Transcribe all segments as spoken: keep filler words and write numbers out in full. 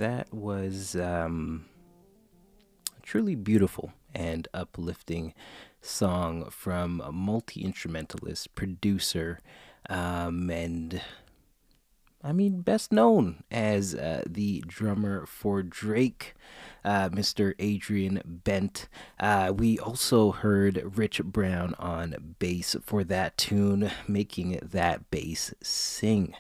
that was um, a truly beautiful and uplifting song from a multi-instrumentalist, producer, um, and I mean, best known as uh, the drummer for Drake, uh, Mister Adrian Bent. Uh, we also heard Rich Brown on bass for that tune, making that bass sing.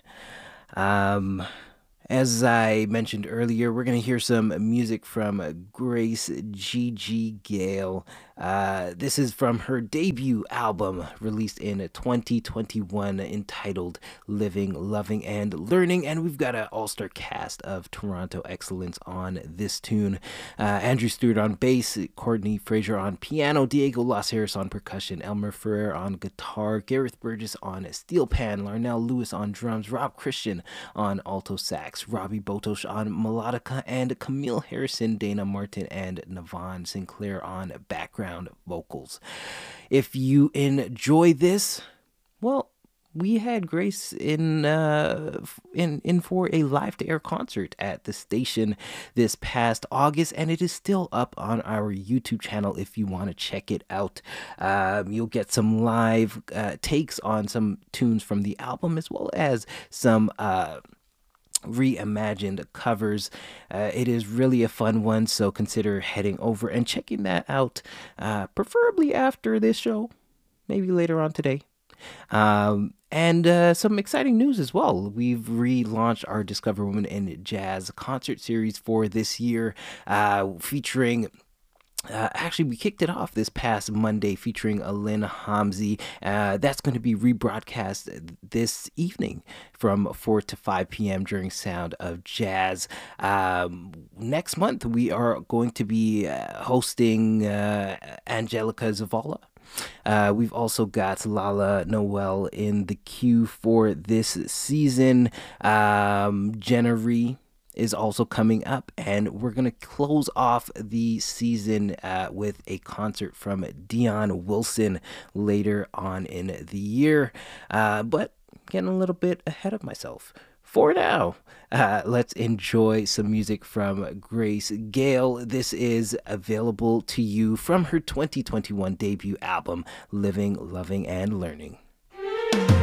Um, as I mentioned earlier, we're going to hear some music from Grace Gigi Gale. Uh, this is from her debut album released in twenty twenty-one entitled Living, Loving, and Learning. And we've got an all-star cast of Toronto excellence on this tune. Uh, Andrew Stewart on bass, Courtney Fraser on piano, Diego Los Harris on percussion, Elmer Ferrer on guitar, Gareth Burgess on steel pan, Larnell Lewis on drums, Rob Christian on alto sax, Robbie Botosh on melodica, and Camille Harrison, Dana Martin, and Navon Sinclair on background vocals. If you enjoy this, well, we had Grace in uh, in in for a live to air concert at the station this past August, and it is still up on our YouTube channel if you want to check it out. Um, you'll get some live uh, takes on some tunes from the album, as well as some uh, reimagined covers. Uh, it is really a fun one, so consider heading over and checking that out, uh, preferably after this show, maybe later on today. Um, and uh, some exciting news as well. We've relaunched our Discover Women in Jazz concert series for this year, uh, featuring Uh, actually, we kicked it off this past Monday featuring Alin Hamzi. Uh, that's going to be rebroadcast this evening from four to five p.m. during Sound of Jazz. Um, next month, we are going to be uh, hosting uh, Angelica Zavala. Uh, we've also got Lala Noel in the queue for this season. Um, Jenna Ree is also coming up, and we're going to close off the season uh, with a concert from Dion Wilson later on in the year. Uh, but getting a little bit ahead of myself. For now, uh, let's enjoy some music from Grace Gale. This is available to you from her twenty twenty-one debut album, Living, Loving, and Learning.